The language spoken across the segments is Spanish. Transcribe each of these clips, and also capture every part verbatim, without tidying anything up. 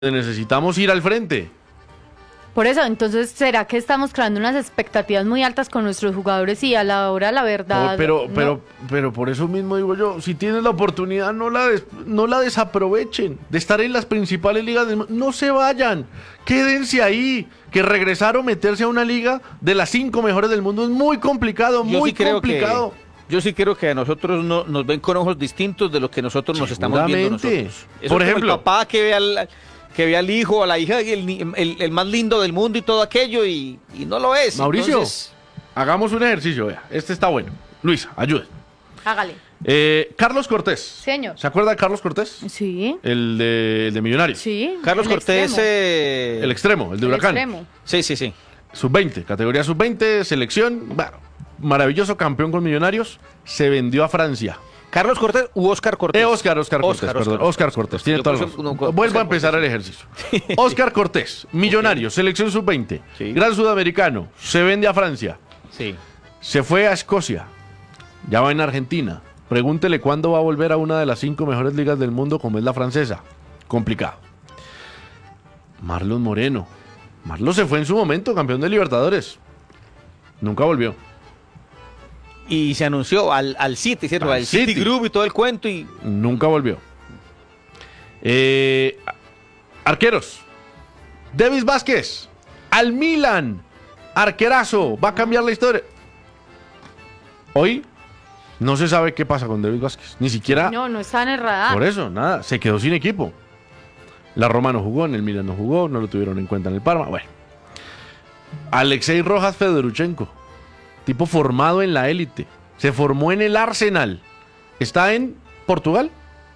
necesitamos ir al frente. Por eso, entonces, ¿será que estamos creando unas expectativas muy altas con nuestros jugadores y a la hora, la verdad? No, pero, no? pero, pero por eso mismo digo yo, si tienen la oportunidad, no la, des, no la desaprovechen de estar en las principales ligas del mundo. No se vayan, quédense ahí. Que regresar o meterse a una liga de las cinco mejores del mundo es muy complicado, yo muy sí creo complicado. Que, yo sí creo que a nosotros no, nos ven con ojos distintos de lo que nosotros nos estamos viendo nosotros. Eso por es ejemplo, como el papá que ve al... que ve al hijo, a la hija, el, el, el más lindo del mundo y todo aquello, y, y no lo es. Mauricio, entonces... hagamos un ejercicio, vea. Este está bueno. Luisa, ayude. Hágale. Eh, Carlos Cortés. Señor. ¿Se acuerda de Carlos Cortés? Sí. El de, el de Millonarios. Sí. Carlos el Cortés. Extremo. Eh... El extremo, el de El Huracán. extremo. Sí, sí, sí. sub veinte, categoría sub veinte, selección. Bueno, maravilloso campeón con Millonarios. Se vendió a Francia. ¿Carlos Cortés u Óscar Cortés? Eh, Óscar, Óscar Cortés, Óscar, perdón. Óscar, Óscar Cortés, tiene Yo toda la por eso razón. no- Vuelvo a Óscar empezar el ejercicio. Óscar Cortés, Millonarios, selección sub veinte, Sí. gran sudamericano, se vende a Francia, Sí. se fue a Escocia, ya va en Argentina. Pregúntele cuándo va a volver a una de las cinco mejores ligas del mundo como es la francesa. Complicado. Marlon Moreno. Marlon se fue en su momento, campeón de Libertadores. Nunca volvió. Y se anunció al, al City, ¿cierto? Al Al City. City Group y todo el cuento y... Nunca volvió. Eh, arqueros. Davis Vázquez. Al Milan. Arquerazo. Va a cambiar la historia. Hoy no se sabe qué pasa con Davis Vázquez. Ni siquiera... No, no está en el radar. Por eso, nada. Se quedó sin equipo. La Roma no jugó, en el Milan no jugó, no lo tuvieron en cuenta en el Parma. Bueno. Alexei Rojas Fedoruchenko. Tipo formado en la élite. Se formó en el Arsenal. Está en Portugal.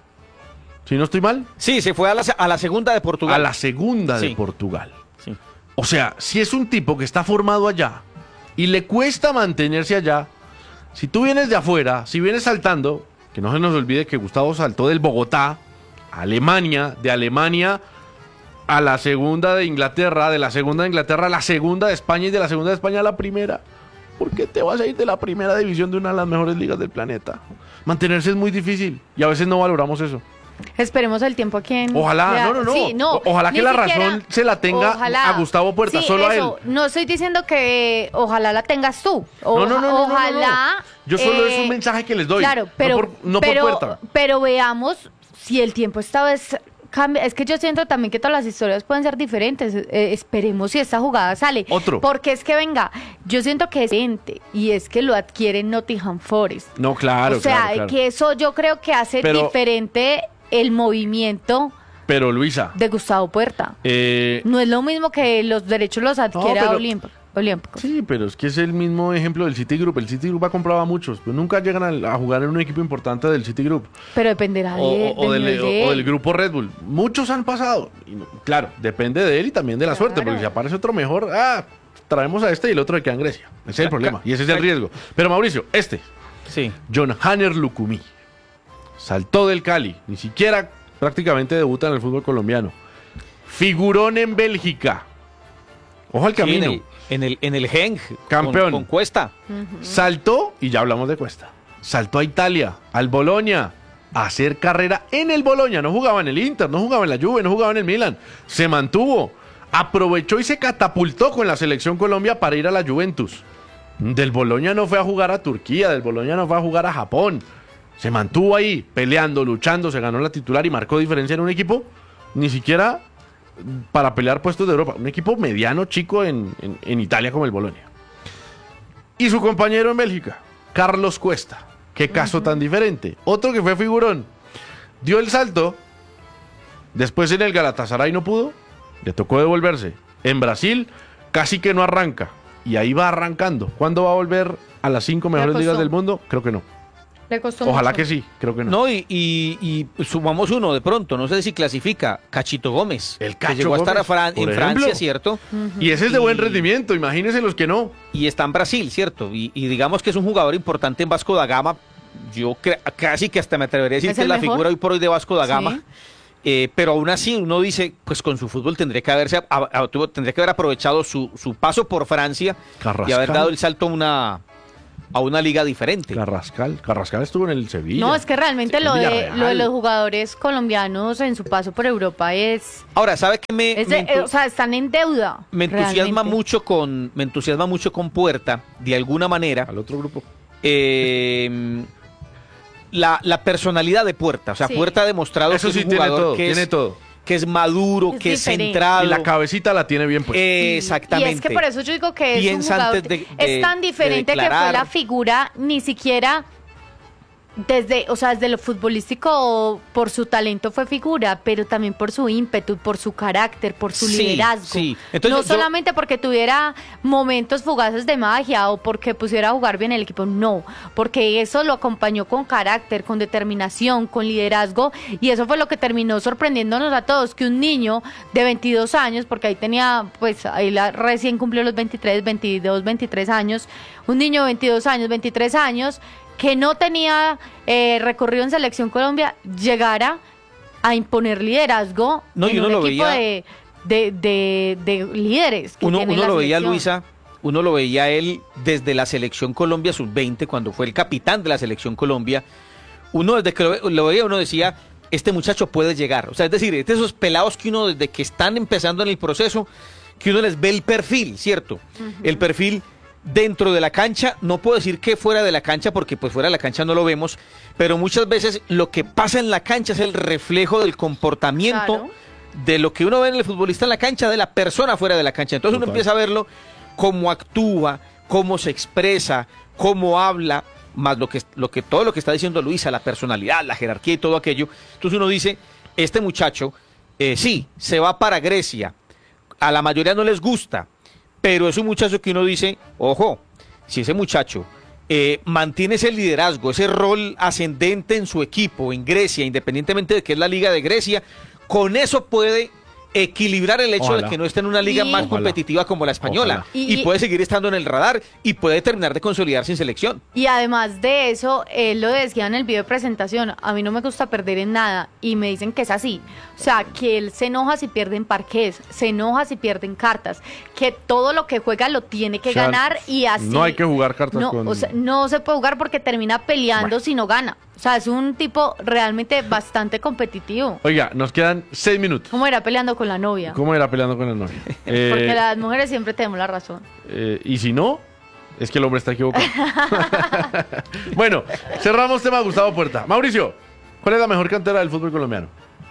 Si no estoy mal. Sí, se fue a la, a la segunda de Portugal. A la segunda de Sí. Portugal. Sí. O sea, si es un tipo que está formado allá y le cuesta mantenerse allá, si tú vienes de afuera, si vienes saltando, que no se nos olvide que Gustavo saltó del Bogotá a Alemania, de Alemania a la segunda de Inglaterra, de la segunda de Inglaterra a la segunda de España y de la segunda de España a la primera. ¿Por qué te vas a ir de la primera división de una de las mejores ligas del planeta? Mantenerse es muy difícil y a veces no valoramos eso. Esperemos el tiempo aquí en... Ojalá, ya- no, no, no. Sí, no. O- ojalá que ni la siquiera- razón se la tenga Ojalá. a Gustavo Puerta, Sí, solo a eso. él. No estoy diciendo que ojalá la tengas tú. O- No, no, no, no, no, no, Ojalá... no. Yo solo es eh, un mensaje que les doy. Claro, pero, no por, no por pero, Puerta. pero veamos si el tiempo esta vez cambia. Es que yo siento también que todas las historias pueden ser diferentes. Eh, esperemos si esta jugada sale. Otro. Porque es que, venga, yo siento que es diferente y es que lo adquiere Nottingham Forest. No, claro, o sea, claro, claro. que eso yo creo que hace Pero- diferente el movimiento Pero Luisa, de Gustavo Puerta. eh, No es lo mismo que los derechos los adquiera pero- Olimp- Olímpicos. sí, pero es que es el mismo ejemplo del Citigroup. El Citigroup ha comprado a muchos, pero nunca llegan a, a jugar en un equipo importante del Citigroup. Pero dependerá de, O, o- o del del, nivel de o- o él. del grupo Red Bull. Muchos han pasado. Y no- claro, depende de él y también de la Claro. suerte, porque si aparece otro mejor, ah, traemos a este y el otro queda en Grecia. Ese es el Ca- problema ca- y ese es el ca- riesgo. Pero Mauricio, este, Sí. John Hanner Lucumí, saltó del Cali, ni siquiera prácticamente debuta en el fútbol colombiano. Figurón en Bélgica. Ojo al Sí, en camino. el, en el, en el Genk. Campeón. Con, con Cuesta. Saltó, y ya hablamos de Cuesta, saltó a Italia, al Boloña, a hacer carrera en el Boloña. No jugaba en el Inter, no jugaba en la Juve, no jugaba en el Milan. Se mantuvo, aprovechó y se catapultó con la selección Colombia para ir a la Juventus. Del Boloña no fue a jugar a Turquía, del Boloña no fue a jugar a Japón. Se mantuvo ahí, peleando, luchando, se ganó la titular y marcó diferencia en un equipo, ni siquiera para pelear puestos de Europa. Un equipo mediano, chico en, en, en Italia como el Boloña. Y su compañero en Bélgica, Carlos Cuesta. Qué caso tan diferente. Otro que fue figurón. Dio el salto. Después en el Galatasaray no pudo. Le tocó devolverse. En Brasil casi que no arranca. Y ahí va arrancando. ¿Cuándo va a volver a las cinco mejores costó. ligas del mundo? Creo que no. Le costó Ojalá mucho. que sí. Creo que no. No, y, y, y sumamos uno de pronto, no sé si clasifica, Cachito Gómez. El que Cacho llegó a estar a Gómez, Fran- por en ejemplo. Francia, ¿cierto? Y ese es de buen Y- rendimiento. Imagínense los que no. Y está en Brasil, ¿cierto? Y, y digamos que es un jugador importante en Vasco da Gama. Yo cre- casi que hasta me atrevería a decir ¿Es que es el la mejor? figura hoy por hoy de Vasco da Gama. Sí. Eh, pero aún así uno dice, pues con su fútbol tendría que haberse a- a- tuvo- tendría que haber aprovechado su, su paso por Francia y Carrascal. haber dado el salto a una a una liga diferente. Carrascal, Carrascal estuvo en el Sevilla. No, es que realmente Sí, lo de, Villarreal. lo de los jugadores colombianos en su paso por Europa es... Ahora, ¿sabe qué me, es me de- entu- eh, o sea, están en deuda. me entusiasma realmente. mucho con me entusiasma mucho con Puerta, de alguna manera, Al otro grupo. eh, la, la personalidad de Puerta. O sea, Sí. Puerta ha demostrado Eso que sí es un tiene jugador todo, que, tiene es, todo. que es maduro, Es que diferente. es centrado. Y la cabecita la tiene bien puesta. Eh, exactamente. Y es que por eso yo digo que es un Piensa jugador, antes de- de- es tan de diferente que fue declarar. la figura, ni siquiera desde, o sea, desde lo futbolístico por su talento fue figura, pero también por su ímpetu, por su carácter, por su Sí, liderazgo. sí. Entonces, no yo- solamente porque tuviera momentos fugaces de magia o porque pusiera a jugar bien el equipo, no, porque eso lo acompañó con carácter, con determinación, con liderazgo, y eso fue lo que terminó sorprendiéndonos a todos, que un niño de veintidós años, porque ahí tenía, pues ahí la, recién cumplió los veintitrés, veintidós, veintitrés años, un niño de veintidós años, veintitrés años, que no tenía eh, recorrido en Selección Colombia, llegara a imponer liderazgo No, y en uno un lo equipo veía- de, de, de, de líderes. Que Uno, tiene uno la lo veía, selección. Luisa, uno lo veía él desde la Selección Colombia sub veinte, cuando fue el capitán de la Selección Colombia. Uno desde que lo, ve- lo veía, uno decía, este muchacho puede llegar. O sea, es decir, es de esos pelados que uno desde que están empezando en el proceso, que uno les ve el perfil, ¿cierto? El perfil dentro de la cancha, no puedo decir que fuera de la cancha, porque pues fuera de la cancha no lo vemos, pero muchas veces lo que pasa en la cancha es el reflejo del comportamiento Claro. de lo que uno ve en el futbolista en la cancha, de la persona fuera de la cancha. Entonces uno Total. empieza a verlo cómo actúa, cómo se expresa, cómo habla, más lo que, lo que todo lo que está diciendo Luisa, la personalidad, la jerarquía y todo aquello. Entonces uno dice, este muchacho, eh, sí, se va para Grecia, a la mayoría no les gusta, pero es un muchacho que uno dice, ojo, si ese muchacho eh, mantiene ese liderazgo, ese rol ascendente en su equipo, en Grecia, independientemente de que es la Liga de Grecia, con eso puede equilibrar el hecho Ojalá. de que no esté en una liga Y- más Ojalá. competitiva como la española. Ojalá. Y, Y- puede seguir estando en el radar y puede terminar de consolidarse en selección. Y además de eso, él lo decía en el video de presentación, a mí no me gusta perder en nada, y me dicen que es así. O sea, que él se enoja si pierde en parqués, se enoja si pierde en cartas, que todo lo que juega lo tiene que O sea, ganar y así. no hay que jugar cartas no, con- o sea, no se puede jugar porque termina peleando Bueno. si no gana. O sea, es un tipo realmente bastante competitivo. Oiga, nos quedan seis minutos. ¿Cómo era peleando con la novia? ¿Cómo era peleando con la novia? Eh, Porque las mujeres siempre tenemos la razón. eh, y si no, es que el hombre está equivocado. Bueno, cerramos tema Gustavo Puerta. Mauricio, ¿cuál es la mejor cantera del fútbol colombiano?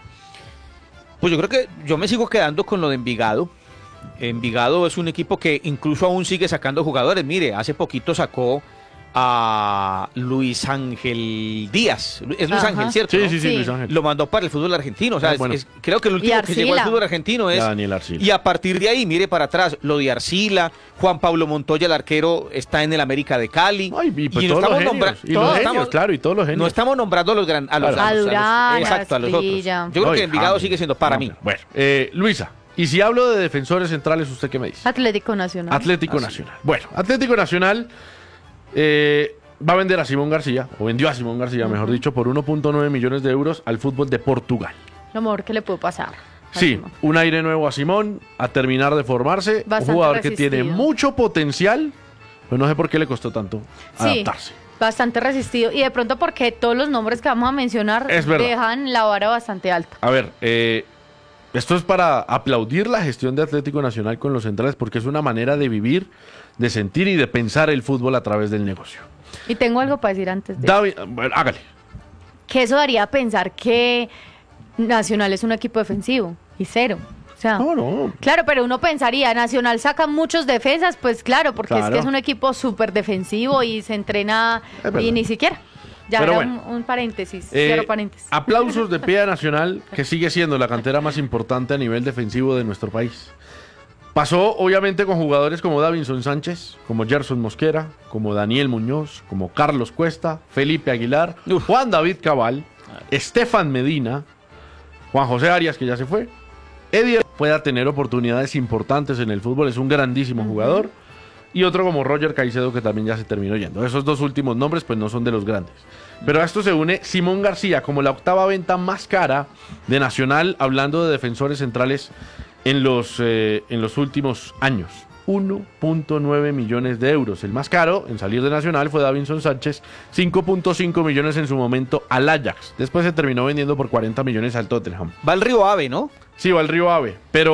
Pues yo creo que yo me sigo quedando con lo de Envigado. Envigado es un equipo que incluso aún sigue sacando jugadores. Mire, hace poquito sacó a Luis Ángel Díaz. Es Luis Ajá. Ángel, ¿cierto? Sí, ¿no? sí, sí, Sí. Luis Ángel. Lo mandó para el fútbol argentino. O sea, Ah, es- bueno. es- creo que el último que llegó al Arcila. fútbol argentino es. Ya, Daniel Arcila. Y a partir de ahí, mire para atrás, lo de Arcila, Juan Pablo Montoya, el arquero, está en el América de Cali. Ay, y pues no todos los estamos genios. nombra- Y los no genios, estamos- claro, y todos los genios. No estamos nombrando a los gran, a los, Claro. a los- A Durán, exacto, a los otros. Asprilla. Yo creo Ay, que Envigado James. sigue siendo para No, mí. Bueno, eh, Luisa, y si hablo de defensores centrales, ¿usted qué me dice? Atlético Nacional. Atlético Nacional. Bueno, Atlético Nacional eh, va a vender a Simón García, o vendió a Simón García, mejor dicho, por uno punto nueve millones de euros al fútbol de Portugal. Lo mejor que le pudo pasar. Sí, un aire nuevo a Simón, a terminar de formarse. Bastante un jugador que resistido. tiene mucho potencial, pero no sé por qué le costó tanto Sí, adaptarse. bastante resistido. Y de pronto porque todos los nombres que vamos a mencionar Es verdad. dejan la vara bastante alta. A ver, eh, esto es para aplaudir la gestión de Atlético Nacional con los centrales porque es una manera de vivir, de sentir y de pensar el fútbol a través del negocio. Y tengo algo para decir antes de David, bueno, hágale. que eso daría a pensar que Nacional es un equipo defensivo y cero. O sea, No, no. claro, pero uno pensaría, Nacional saca muchos defensas, pues claro, porque es Claro. que es un equipo súper defensivo y se entrena Es verdad. y ni siquiera. Ya Pero era bueno. un, un paréntesis, Eh, cierro paréntesis. aplausos de pie a Nacional, que sigue siendo la cantera más importante a nivel defensivo de nuestro país. Pasó obviamente con jugadores como Davinson Sánchez, como Gerson Mosquera, como Daniel Muñoz, como Carlos Cuesta, Felipe Aguilar, Uf. Juan David Cabal, Estefan Medina, Juan José Arias, que ya se fue. Eddie pueda tener oportunidades importantes en el fútbol, es un grandísimo jugador. Y otro como Roger Caicedo, que también ya se terminó yendo. Esos dos últimos nombres pues no son de los grandes. Pero a esto se une Simón García como la octava venta más cara de Nacional, hablando de defensores centrales en los, eh, en los últimos años. uno punto nueve millones de euros. El más caro en salir de Nacional fue Davinson Sánchez, cinco punto cinco millones en su momento al Ajax. Después se terminó vendiendo por cuarenta millones al Tottenham. Va al Río Ave, ¿no? Sí, va al Río Ave, pero